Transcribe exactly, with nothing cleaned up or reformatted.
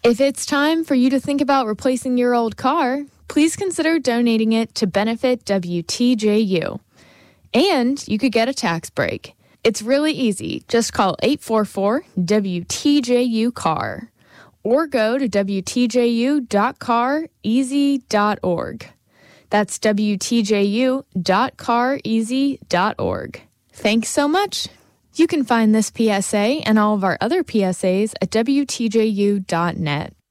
If it's time for you to think about replacing your old car, please consider donating it to benefit W T J U. And you could get a tax break. It's really easy. Just call eight four four W T J U C A R or go to W T J U dot car easy dot org. That's W T J U dot car easy dot org. Thanks so much. You can find this P S A and all of our other P S As at W T J U dot net.